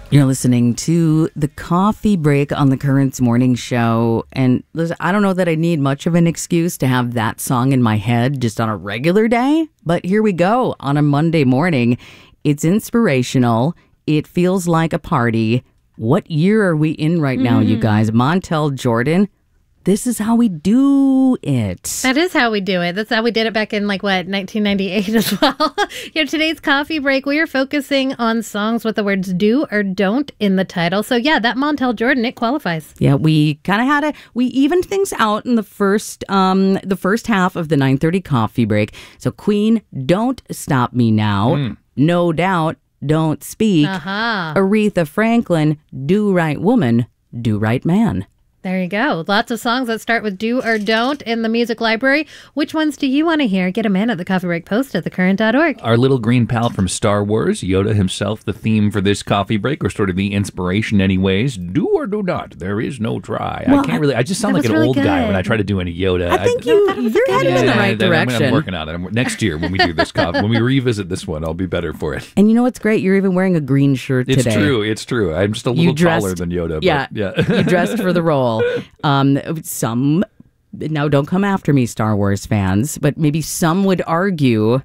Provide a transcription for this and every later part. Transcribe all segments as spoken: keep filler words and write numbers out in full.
You're listening to the Coffee Break on the Currents Morning Show. And listen, I don't know that I need much of an excuse to have that song in my head just on a regular day. But here we go on a Monday morning. It's inspirational. It feels like a party. What year are we in right now, mm. you guys? Montel Jordan. This is how we do it. That is how we do it. That's how we did it back in, like, what, nineteen ninety-eight as well. Here, today's Coffee Break, we are focusing on songs with the words do or don't in the title. So, yeah, that Montel Jordan, it qualifies. Yeah, we kind of had a, we evened things out in the first, um, the first half of the nine thirty Coffee Break. So, Queen, Don't Stop Me Now. Mm. No Doubt, Don't Speak. Uh-huh. Aretha Franklin, Do Right Woman, Do Right Man. There you go. Lots of songs that start with do or don't in the music library. Which ones do you want to hear? Get them in at the Coffee Break post at the current dot org. Our little green pal from Star Wars, Yoda himself, the theme for this Coffee Break, or sort of the inspiration anyways. Do or do not. There is no try. Well, I can't really, I just sound like an really old good. guy when I try to do any Yoda. I think I, you, you're headed yeah, in the right I, direction. I'm, I'm working on it. I'm, next year when we do this coffee, when we revisit this one, I'll be better for it. And you know what's great? You're even wearing a green shirt It's today. true. It's true. I'm just a little dressed, taller than Yoda. Yeah, but yeah. You dressed for the role. Um, some, now don't come after me, Star Wars fans, but maybe some would argue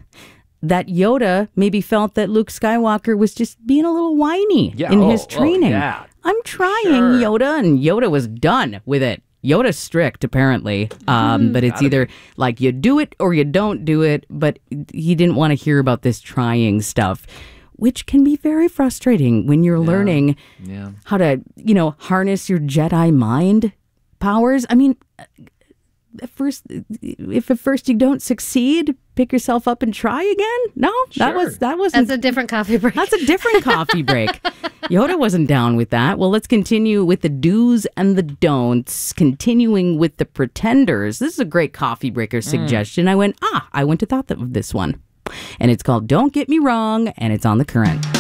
that Yoda maybe felt that Luke Skywalker was just being a little whiny yeah, in oh, his training. Oh, yeah. I'm trying, Sure. Yoda, and Yoda was done with it. Yoda's strict, apparently, um, but it's either like you do it or you don't do it, but he didn't want to hear about this trying stuff, which can be very frustrating when you're Yeah. learning Yeah. how to, you know, harness your Jedi mind powers. I mean, at first, if at first you don't succeed, pick yourself up and try again. No, that Sure. was that wasn't. That's a different Coffee Break. That's a different Coffee Break. Yoda wasn't down with that. Well, let's continue with the do's and the don'ts. Continuing with the Pretenders. This is a great Coffee Breaker suggestion. Mm. I went, ah, I went to thought of this one, and it's called "Don't Get Me Wrong," and it's on the Current.